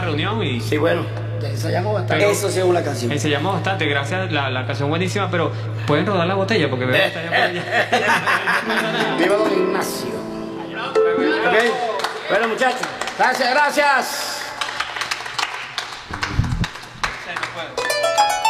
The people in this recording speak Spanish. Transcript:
reunión y... Sí, bueno, ensayamos bastante. Pero eso sí es una canción. Ensayamos bastante, gracias, la canción buenísima, pero pueden rodar la botella porque veo que está allá por allá. Viva don Ignacio. Ok, bueno muchachos, gracias.